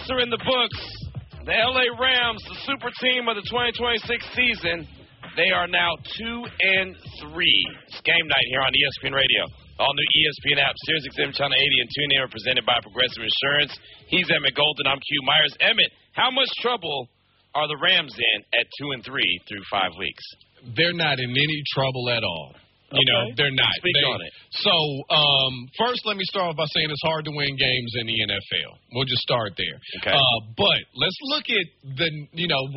weeks are in the books. The L.A. Rams, the super team of the 2026 season, they are now 2-3. It's game night here on ESPN Radio. All new ESPN app, Sirius XM Channel 80, and tune in, presented by Progressive Insurance. He's Emmett Golden. I'm Q Myers. Emmett, how much trouble are the Rams in at 2-3 through 5 weeks? They're not in any trouble at all. You know, they're not. Speak on it. So, first, let me start off by saying it's hard to win games in the NFL. We'll just start there. Okay. But let's look at